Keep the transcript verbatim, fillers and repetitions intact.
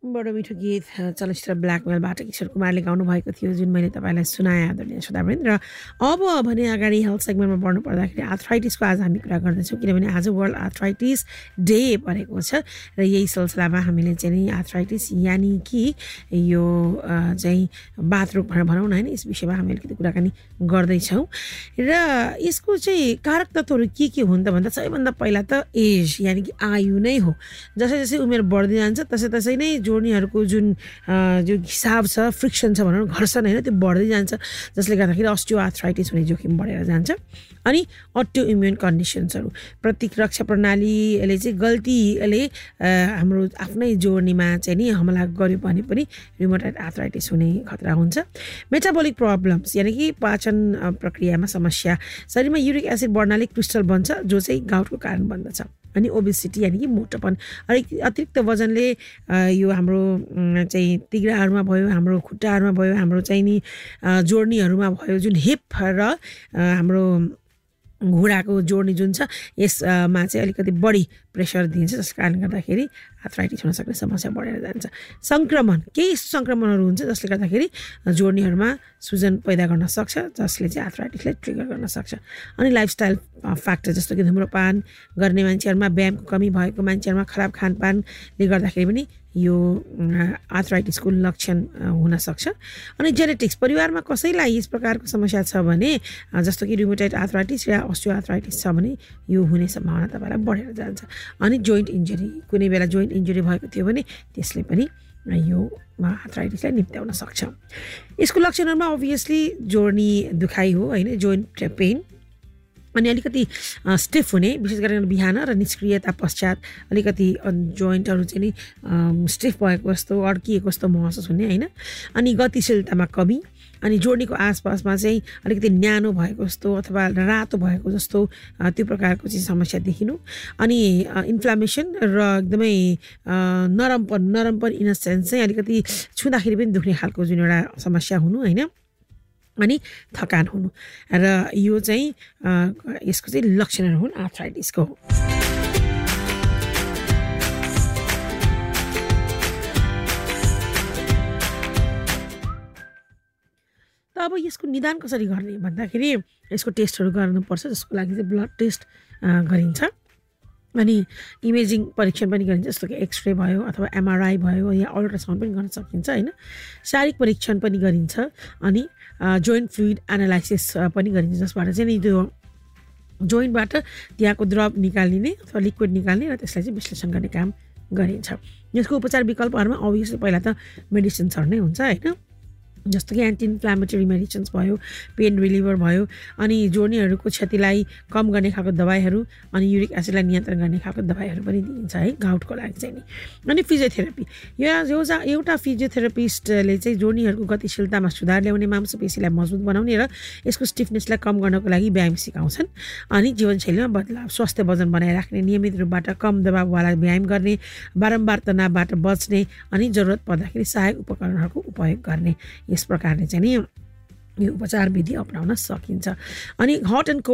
बडो मिठो गीत चलचित्र ब्ल्याकमेलबाट किशोर कुमारले गाउनु भएको थियो जुन मैले तपाईँलाई सुनाएँ आदरणीय श्रोतावृन्द। र अब भने अगाडि हेल्थ सेगमेन्टमा बढ्नु पर्दाखेरि आर्थराइटिसको आज हामी कुरा गर्दैछौँ किनभने आज वर्ल्ड आर्थराइटिस डे परेको छ र यही सिलसिलामा हामीले चाहिँ नि आर्थराइटिस यानि कि यो चाहिँ बाथरोग भनेर भनौँ न होइन, यस विषयमा हामी अलिकति कुराकानी गर्दैछौँ। र यसको चाहिँ कारक तत्त्वहरू के के हुन् त भन्दा सबैभन्दा पहिला त एज यानि कि आयु नै हो। जसै जसै उमेर बढ्दै जान्छ तसै तसै नै जोड्नीहरूको जुन जो हिसाब छ, फ्रिक्सन छ भनौँ, घर्षण होइन, त्यो बढ्दै जान्छ, जसले गर्दाखेरि अस्टियो आर्थराइटिस हुने जोखिम बढेर जान्छ। अनि अटो इम्युन कन्डिसन्सहरू, प्रतिरक्षा प्रणालीले चाहिँ गल्तीले हाम्रो आफ्नै जोड्नीमा चाहिँ नि हमला गर्यो भने पनि रुमेटोइड आर्थराइटिस हुने खतरा हुन्छ। मेटाबोलिक प्रब्लम्स यानि कि पाचन प्रक्रियामा समस्या, शरीरमा युरिक एसिड बढ्नाले क्रिस्टल बन्छ जो चाहिँ गाउटको कारण बन्दछ। अनि ओबेसिटी यानि कि मोटापन, अलिक अतिरिक्त वजनले यो हाम्रो चाहिँ तिग्राहरूमा भयो, हाम्रो खुट्टाहरूमा भयो, हाम्रो चाहिँ नि जोड्नीहरूमा भयो, जुन हिप र हाम्रो घुँडाको जोड्नी जुन छ यसमा चाहिँ अलिकति बढी प्रेसर दिन्छ, जसको कारणले गर्दाखेरि आर्थराइटिस हुन सक्ने समस्या बढेर जान्छ। सङ्क्रमण, केही सङ्क्रमणहरू हुन्छ जसले गर्दाखेरि जोड्नीहरूमा सुजन पैदा गर्न सक्छ, जसले चाहिँ आर्थराइटिसलाई ट्रिगर गर्न सक्छ। अनि लाइफस्टाइल फ्याक्टर जस्तो कि धुम्रपान गर्ने मान्छेहरूमा, व्यायामको कमी भएको मान्छेहरूमा, खराब खानपानले गर्दाखेरि पनि यो आर्थराइटिसको लक्षण हुन सक्छ। अनि जेनेटिक्स, परिवारमा कसैलाई यस प्रकारको समस्या छ भने जस्तो कि रुमेटोइड आर्थराइटिस या अस्टियो आर्थराइटिस छ भने यो हुने सम्भावना तपाईँलाई बढेर जान्छ। अनि जोइन्ट इन्जुरी, कुनै बेला जोइन्ट इन्जुरी भएको थियो भने त्यसले पनि यो आर्थराइटिसलाई निम्त्याउन सक्छ। यसको लक्षणहरूमा अभियसली जोड्नी दुखाइ हो होइन, जोइन्ट पेन, अनि अलिकति स्टिफ हुने, विशेष गरेर बिहान र निष्क्रियता पश्चात अलिकति जोइन्टहरू चाहिँ नि स्टिफ भएको जस्तो, अड्किएको जस्तो महसुस हुने होइन। अनि गतिशीलतामा कमी, अनि जोड्नीको आसपासमा चाहिँ अलिकति न्यानो भएको जस्तो अथवा रातो भएको जस्तो त्यो प्रकारको चाहिँ समस्या देखिनु। अनि इन्फ्लामेसन र एकदमै नरमपन, नरमपन इन अ सेन्स चाहिँ अलिकति छुँदाखेरि पनि दुख्ने खालको जुन एउटा समस्या हुनु होइन। अनि थकान हुनु, र यो चाहिँ यसको चाहिँ लक्षणहरू हुन् आर्थराइटिसको। त अब यसको निदान कसरी गर्ने भन्दाखेरि यसको टेस्टहरू गर्नुपर्छ, जसको लागि चाहिँ ब्लड टेस्ट गरिन्छ। अनि इमेजिङ परीक्षण पनि गरिन्छ, जस्तो कि एक्सरे भयो अथवा एमआरआई भयो या अल्ट्रासाउन्ड पनि गर्न सकिन्छ होइन। शारीरिक परीक्षण पनि गरिन्छ। अनि जोइन्ट फ्लुइड एनालाइसिस पनि गरिन्छ, जसबाट चाहिँ नि त्यो जोइन्टबाट त्यहाँको द्रव निकालिने अथवा लिक्विड निकाल्ने र त्यसलाई चाहिँ विश्लेषण गर्ने काम गरिन्छ। यसको उपचार विकल्पहरूमा अभियसली पहिला त मेडिसिन्सहरू नै हुन्छ होइन, जस्तो कि एन्टी इन्फ्लामेटरी मेडिसिन्स भयो, पेन रिलिभर भयो, अनि जोड्नीहरूको क्षतिलाई कम गर्ने खालको दबाईहरू, अनि युरिक एसिडलाई नियन्त्रण गर्ने खालको दबाईहरू पनि दिइन्छ है गाउटको लागि चाहिँ नि। अनि फिजियोथेरापी, यो एउटा फिजियोथेरापिस्टले चाहिँ जोड्नीहरूको गतिशीलतामा सुधार ल्याउने, मांसपेशीलाई मजबुत बनाउने र यसको स्टिफनेसलाई कम गर्नको लागि व्यायाम सिकाउँछन्। अनि जीवनशैलीमा बदलाव, स्वस्थ वजन बनाइराख्ने, नियमित रूपबाट कम दबाववाला व्यायाम गर्ने, बारम्बार तनावबाट बच्ने, अनि जरुरत पर्दाखेरि सहायक उपकरणहरूको उपयोग गर्ने, यस प्रकारले चाहिँ नि यो उपचार विधि अपनाउन सकिन्छ। अनि हट एन्ड